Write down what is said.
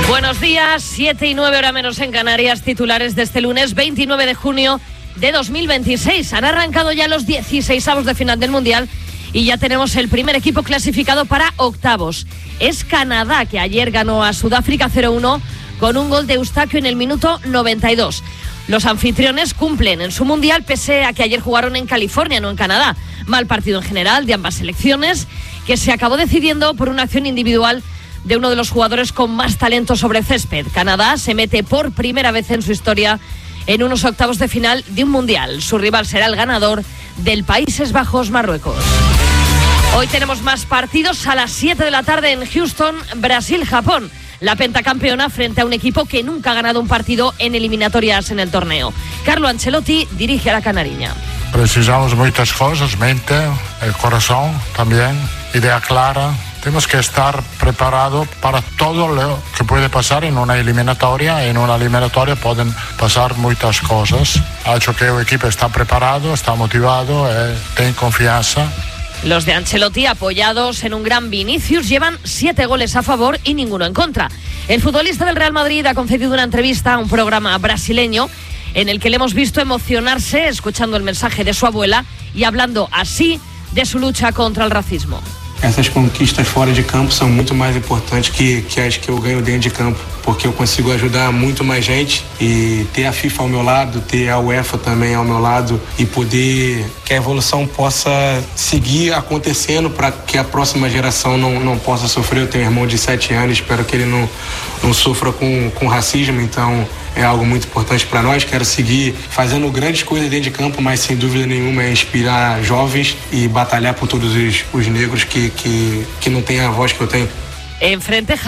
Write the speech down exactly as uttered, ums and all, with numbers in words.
Buenos días, siete y nueve hora menos en Canarias, titulares de este lunes veintinueve de junio de dos mil veintiséis. Han arrancado ya los dieciseisavos de final del Mundial y ya tenemos el primer equipo clasificado para octavos. Es Canadá, que ayer ganó a Sudáfrica cero uno con un gol de Eustaquio en el minuto noventa y dos. Los anfitriones cumplen en su Mundial pese a que ayer jugaron en California, no en Canadá. Mal partido en general de ambas selecciones, que se acabó decidiendo por una acción individual de uno de los jugadores con más talento sobre césped. Canadá se mete por primera vez en su historia en unos octavos de final de un Mundial. Su rival será el ganador del Países Bajos-Marruecos. Hoy tenemos más partidos a las siete de la tarde en Houston, Brasil-Japón. La pentacampeona frente a un equipo que nunca ha ganado un partido en eliminatorias en el torneo. Carlo Ancelotti dirige a la canariña. Precisamos muchas cosas, mente, el corazón también, idea clara. Tenemos que estar preparados para todo lo que puede pasar en una eliminatoria. En una eliminatoria pueden pasar muchas cosas. Ha hecho que el equipo está preparado, está motivado, eh, tiene confianza. Los de Ancelotti, apoyados en un gran Vinicius, llevan siete goles a favor y ninguno en contra. El futbolista del Real Madrid ha concedido una entrevista a un programa brasileño en el que le hemos visto emocionarse escuchando el mensaje de su abuela y hablando así de su lucha contra el racismo. Essas conquistas fora de campo são muito mais importantes que, que as que eu ganho dentro de campo, porque eu consigo ajudar muito mais gente e ter a FIFA ao meu lado, ter a UEFA também ao meu lado e poder que a evolução possa seguir acontecendo para que a próxima geração não, não possa sofrer. Eu tenho um irmão de sete anos, espero que ele não, não sofra com, com racismo, então é algo muito importante para nós. Quero seguir fazendo grandes coisas dentro de campo, mas sem dúvida nenhuma é inspirar jovens e batalhar por todos os, os negros que, que, que não têm a voz que eu tenho. Enfrente